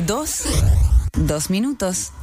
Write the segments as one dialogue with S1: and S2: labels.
S1: 2 minutos.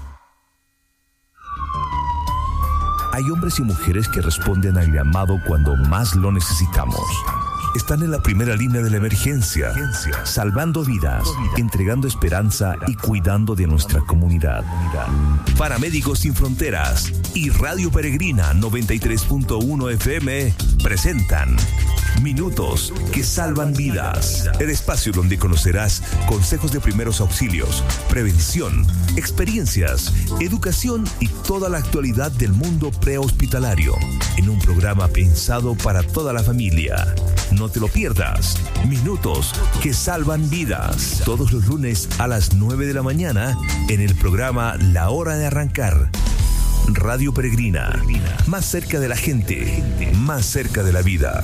S2: Hay hombres y mujeres que responden al llamado cuando más lo necesitamos. Están en la primera línea de la emergencia, salvando vidas, entregando esperanza y cuidando de nuestra comunidad. Paramédicos Sin Fronteras y Radio Peregrina 93.1 FM presentan Minutos que Salvan Vidas. El espacio donde conocerás consejos de primeros auxilios, prevención, experiencias, educación y toda la actualidad del mundo prehospitalario. En un programa pensado para toda la familia. No te lo pierdas. Minutos que Salvan Vidas. Todos los lunes a las 9 de la mañana en el programa La Hora de Arrancar. Radio Peregrina. Más cerca de la gente. Más cerca de la vida.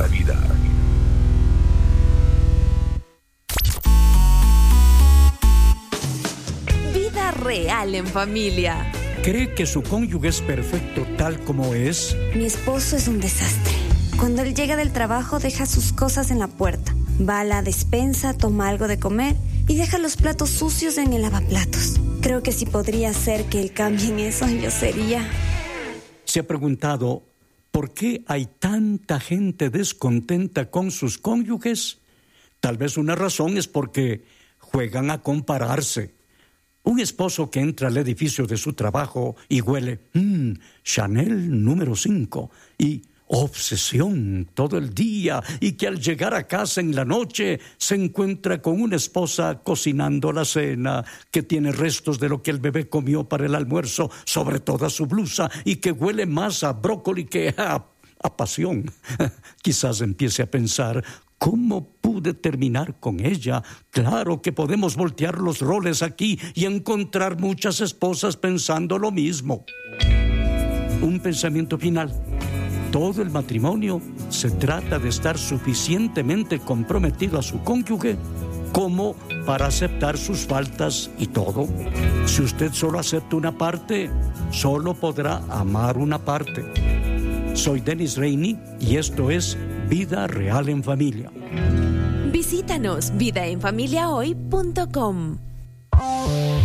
S3: Vida real en familia.
S4: ¿Cree que su cónyuge es perfecto tal como es?
S5: Mi esposo es un desastre. Cuando él llega del trabajo, deja sus cosas en la puerta. Va a la despensa, toma algo de comer y deja los platos sucios en el lavaplatos. Creo que si podría hacer que él cambie en eso, yo sería...
S4: ¿Se ha preguntado por qué hay tanta gente descontenta con sus cónyuges? Tal vez una razón es porque juegan a compararse. Un esposo que entra al edificio de su trabajo y huele Chanel número 5 y obsesión todo el día, y que al llegar a casa en la noche se encuentra con una esposa cocinando la cena, que tiene restos de lo que el bebé comió para el almuerzo sobre toda su blusa y que huele más a brócoli que a pasión. Quizás empiece a pensar: ¿cómo pude terminar con ella? Claro que podemos voltear los roles aquí y encontrar muchas esposas pensando lo mismo. Un pensamiento final. Todo el matrimonio se trata de estar suficientemente comprometido a su cónyuge como para aceptar sus faltas y todo. Si usted solo acepta una parte, solo podrá amar una parte. Soy Dennis Rainey y esto es Vida Real en Familia.
S3: Visítanos vidaenfamiliahoy.com.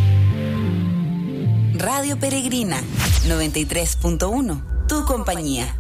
S1: Radio Peregrina 93.1, tu compañía.